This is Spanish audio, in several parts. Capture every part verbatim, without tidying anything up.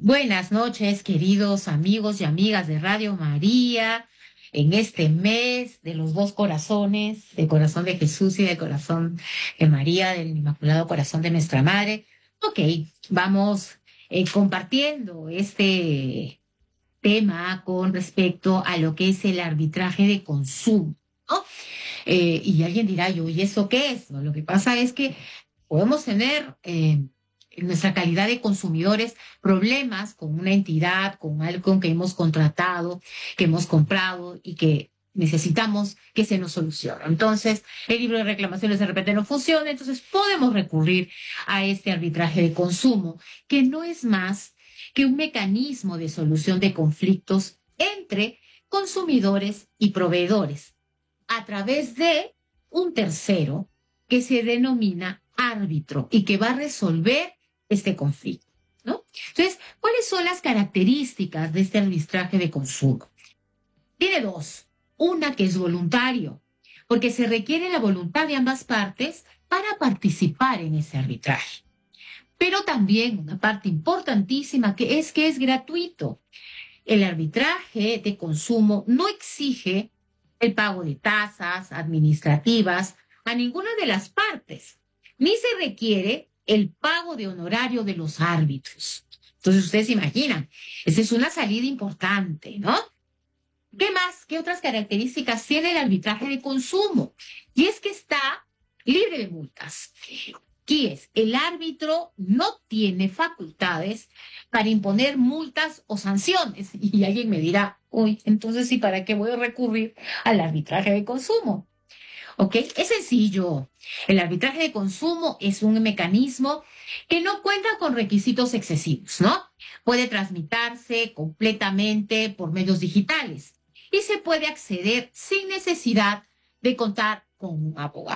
Buenas noches, queridos amigos y amigas de Radio María, en este mes de los dos corazones, del corazón de Jesús y del corazón de María, del Inmaculado Corazón de nuestra Madre. Ok, vamos eh, compartiendo este tema con respecto a lo que es el arbitraje de consumo, ¿no? Eh, y alguien dirá, yo, ¿y eso qué es? ¿No? Lo que pasa es que podemos tener eh, en nuestra calidad de consumidores problemas con una entidad, con algo que hemos contratado, que hemos comprado y que necesitamos que se nos solucione. Entonces, el libro de reclamaciones de repente no funciona, entonces podemos recurrir a este arbitraje de consumo, que no es más que un mecanismo de solución de conflictos entre consumidores y proveedores a través de un tercero que se denomina árbitro y que va a resolver este conflicto, ¿no? Entonces, ¿cuáles son las características de este arbitraje de consumo? Tiene dos. Una que es voluntario, porque se requiere la voluntad de ambas partes para participar en ese arbitraje. Pero también una parte importantísima que es que es gratuito. El arbitraje de consumo no exige el pago de tasas administrativas a ninguna de las partes, ni se requiere el pago de honorario de los árbitros. Entonces, ustedes se imaginan, esa es una salida importante, ¿no? ¿Qué más? ¿Qué otras características tiene el arbitraje de consumo? Y es que está libre de multas. Aquí es, el árbitro no tiene facultades para imponer multas o sanciones. Y alguien me dirá, uy, entonces sí, ¿para qué voy a recurrir al arbitraje de consumo? ¿Ok? Es sencillo. El arbitraje de consumo es un mecanismo que no cuenta con requisitos excesivos, ¿no? Puede transmitirse completamente por medios digitales y se puede acceder sin necesidad de contar con un abogado.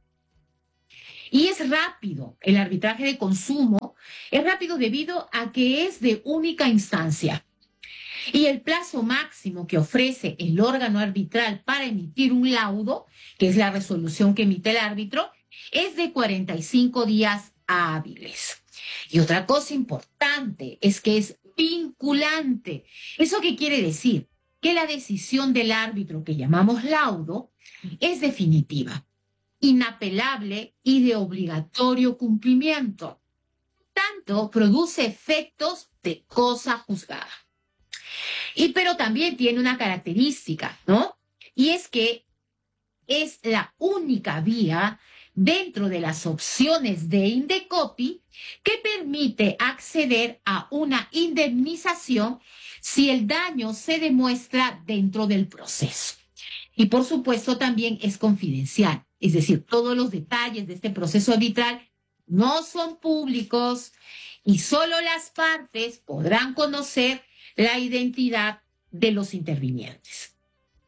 Y es rápido. El arbitraje de consumo es rápido debido a que es de única instancia. Y el plazo máximo que ofrece el órgano arbitral para emitir un laudo, que es la resolución que emite el árbitro, es de cuarenta y cinco días hábiles. Y otra cosa importante es que es vinculante. ¿Eso qué quiere decir? Que la decisión del árbitro, que llamamos laudo, es definitiva, inapelable y de obligatorio cumplimiento. Tanto produce efectos de cosa juzgada. Y pero también tiene una característica, ¿no? Y es que es la única vía dentro de las opciones de Indecopi que permite acceder a una indemnización si el daño se demuestra dentro del proceso. Y por supuesto también es confidencial, es decir, todos los detalles de este proceso arbitral no son públicos y solo las partes podrán conocer la identidad de los intervinientes.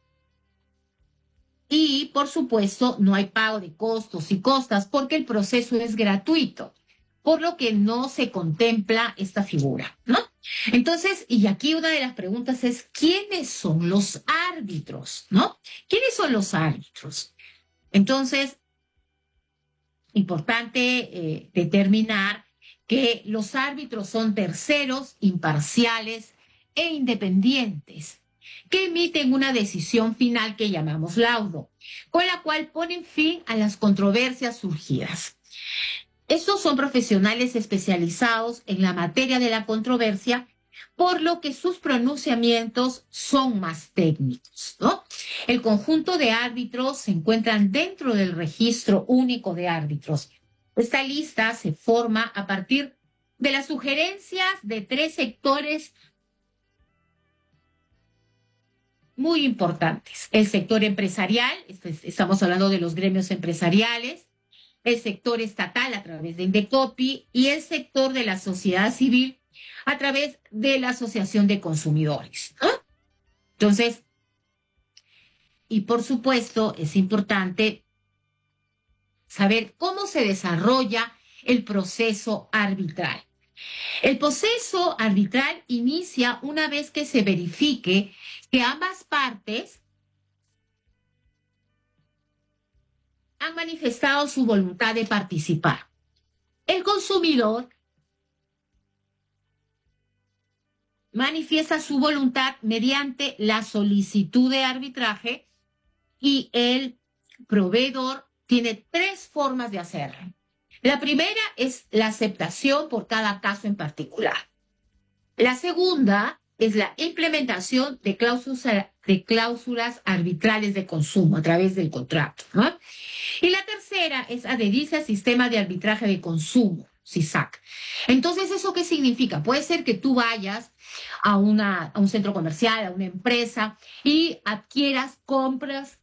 Y, por supuesto, no hay pago de costos y costas porque el proceso es gratuito, por lo que no se contempla esta figura, ¿no? Entonces, y aquí una de las preguntas es, ¿quiénes son los árbitros, no? ¿Quiénes son los árbitros? Entonces, importante eh, determinar que los árbitros son terceros, imparciales e independientes, que emiten una decisión final que llamamos laudo, con la cual ponen fin a las controversias surgidas. Estos son profesionales especializados en la materia de la controversia, por lo que sus pronunciamientos son más técnicos, ¿no? El conjunto de árbitros se encuentran dentro del registro único de árbitros. Esta lista se forma a partir de las sugerencias de tres sectores muy importantes. El sector empresarial, estamos hablando de los gremios empresariales, el sector estatal a través de Indecopi y el sector de la sociedad civil a través de la Asociación de Consumidores, ¿no? Entonces, y por supuesto, es importante saber cómo se desarrolla el proceso arbitral. El proceso arbitral inicia una vez que se verifique que ambas partes han manifestado su voluntad de participar. El consumidor manifiesta su voluntad mediante la solicitud de arbitraje y el proveedor tiene tres formas de hacerlo. La primera es la aceptación por cada caso en particular. La segunda es la implementación de cláusulas, de cláusulas arbitrales de consumo a través del contrato, ¿no? Y la tercera es adherirse al sistema de arbitraje de consumo, S I S A C. Entonces, ¿eso qué significa? Puede ser que tú vayas a, una, a un centro comercial, a una empresa y adquieras, compras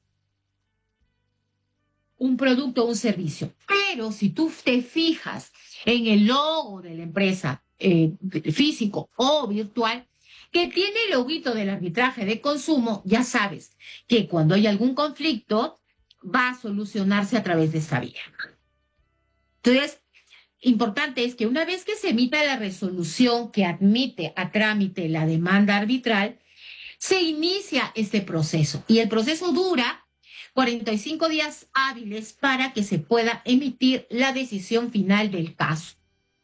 un producto o un servicio. Pero si tú te fijas en el logo de la empresa, eh, físico o virtual, que tiene el loguito del arbitraje de consumo, ya sabes que cuando hay algún conflicto va a solucionarse a través de esta vía. Entonces, importante es que una vez que se emita la resolución que admite a trámite la demanda arbitral, se inicia este proceso y el proceso dura cuarenta y cinco días hábiles para que se pueda emitir la decisión final del caso.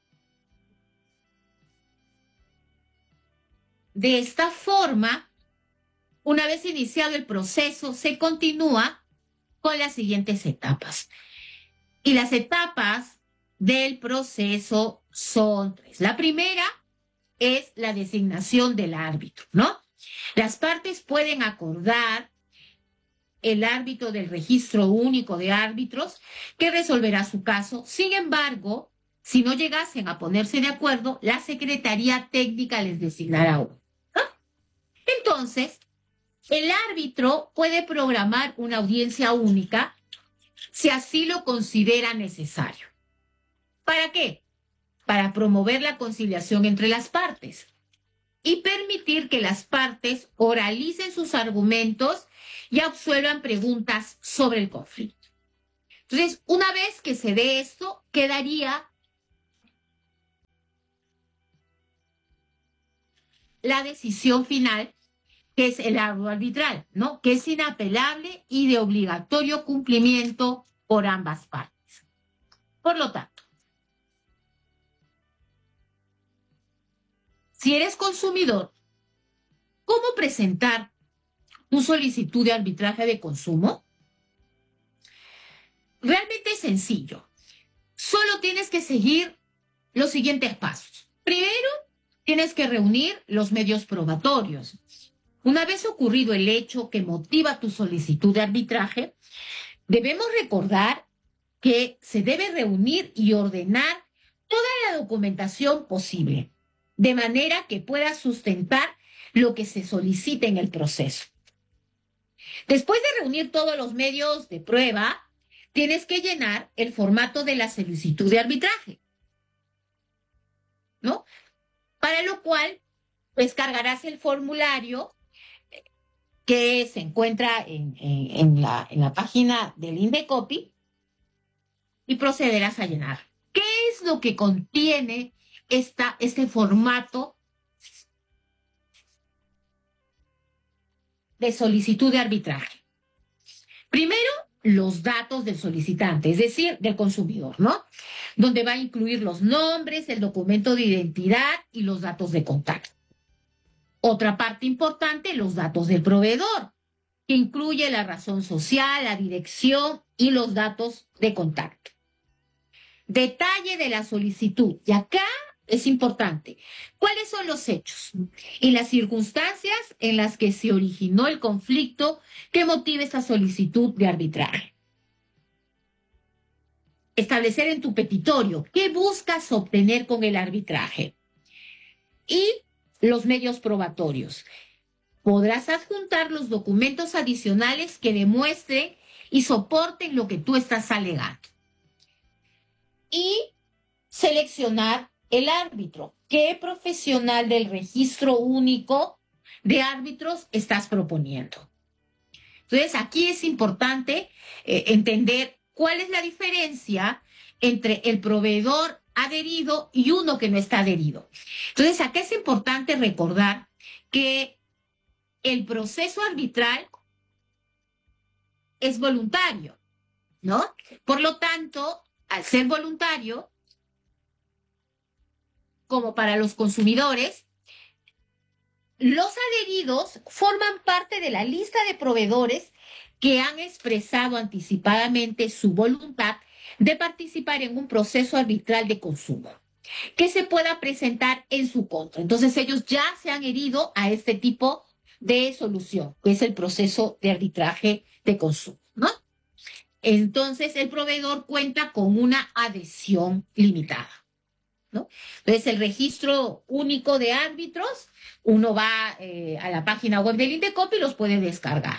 De esta forma, una vez iniciado el proceso, se continúa con las siguientes etapas. Y las etapas del proceso son tres. La primera es la designación del árbitro, ¿no? Las partes pueden acordar el árbitro del registro único de árbitros que resolverá su caso. Sin embargo, si no llegasen a ponerse de acuerdo, la Secretaría Técnica les designará uno. ¿No? Entonces, el árbitro puede programar una audiencia única si así lo considera necesario. ¿Para qué? Para promover la conciliación entre las partes y permitir que las partes oralicen sus argumentos y absuelvan preguntas sobre el conflicto. Entonces, una vez que se dé esto, quedaría la decisión final, que es el acto arbitral, ¿no? Que es inapelable y de obligatorio cumplimiento por ambas partes. Por lo tanto, si eres consumidor, ¿cómo presentar tu solicitud de arbitraje de consumo? Realmente es sencillo. Solo tienes que seguir los siguientes pasos. Primero, tienes que reunir los medios probatorios. Una vez ocurrido el hecho que motiva tu solicitud de arbitraje, debemos recordar que se debe reunir y ordenar toda la documentación posible, de manera que pueda sustentar lo que se solicite en el proceso. Después de reunir todos los medios de prueba, tienes que llenar el formato de la solicitud de arbitraje, ¿no? Para lo cual, pues cargarás el formulario que se encuentra en, en, en, la, en la página del INDECOPI y procederás a llenar. ¿Qué es lo que contiene esta, este formato de solicitud de arbitraje? Primero, los datos del solicitante, es decir, del consumidor, ¿no? Donde va a incluir los nombres, el documento de identidad y los datos de contacto. Otra parte importante, los datos del proveedor, que incluye la razón social, la dirección y los datos de contacto. Detalle de la solicitud. Y acá es importante. ¿Cuáles son los hechos y las circunstancias en las que se originó el conflicto que motive esta solicitud de arbitraje? Establecer en tu petitorio qué buscas obtener con el arbitraje. Y los medios probatorios. Podrás adjuntar los documentos adicionales que demuestren y soporten lo que tú estás alegando. Y seleccionar el árbitro. ¿Qué profesional del registro único de árbitros estás proponiendo? Entonces, aquí es importante eh, entender cuál es la diferencia entre el proveedor adherido y uno que no está adherido. Entonces, acá es importante recordar que el proceso arbitral es voluntario, ¿no? Por lo tanto, al ser voluntario, como para los consumidores, los adheridos forman parte de la lista de proveedores que han expresado anticipadamente su voluntad de participar en un proceso arbitral de consumo que se pueda presentar en su contra. Entonces ellos ya se han adherido a este tipo de solución, que es el proceso de arbitraje de consumo, ¿no? Entonces el proveedor cuenta con una adhesión limitada, ¿no? Entonces el registro único de árbitros, uno va eh, a la página web del INDECOP y los puede descargar.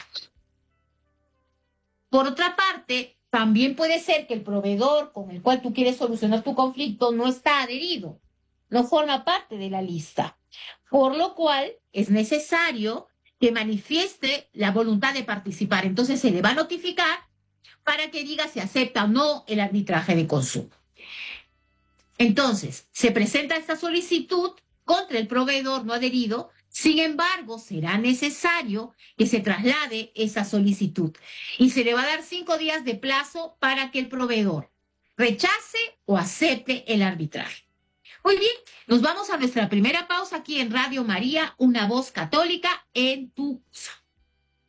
Por otra parte, también puede ser que el proveedor con el cual tú quieres solucionar tu conflicto no está adherido, no forma parte de la lista, por lo cual es necesario que manifieste la voluntad de participar. Entonces se le va a notificar para que diga si acepta o no el arbitraje de consumo. Entonces, se presenta esta solicitud contra el proveedor no adherido. Sin embargo, será necesario que se traslade esa solicitud y se le va a dar cinco días de plazo para que el proveedor rechace o acepte el arbitraje. Muy bien, nos vamos a nuestra primera pausa aquí en Radio María, una voz católica en tu casa.